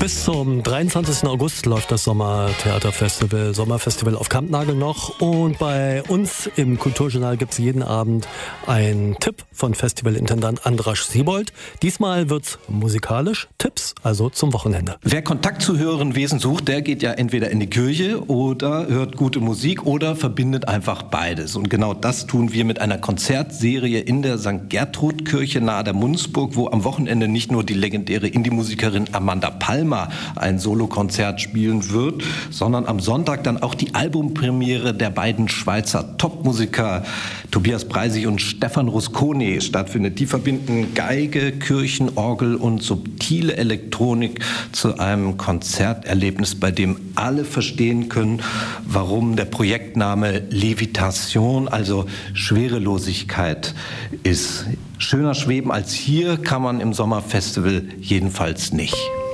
Bis zum 23. August läuft das Sommerfestival auf Kampnagel noch. Und bei uns im Kulturjournal gibt es jeden Abend einen Tipp von Festivalintendant Andras Siebold. Diesmal wird's musikalisch, Tipps also zum Wochenende. Wer Kontakt zu höheren Wesen sucht, der geht ja entweder in die Kirche oder hört gute Musik oder verbindet einfach beides. Und genau das tun wir mit einer Konzertserie in der St. Gertrud-Kirche nahe der Munzburg, wo am Wochenende nicht nur die legendäre Indie-Musikerin Amanda Palmer ein Solokonzert spielen wird, sondern am Sonntag dann auch die Albumpremiere der beiden Schweizer Topmusiker Tobias Breisig und Stefan Rusconi stattfindet. Die verbinden Geige, Kirchenorgel und subtile Elektronik zu einem Konzerterlebnis, bei dem alle verstehen können, warum der Projektname Levitation, also Schwerelosigkeit, ist. Schöner schweben als hier kann man im Sommerfestival jedenfalls nicht.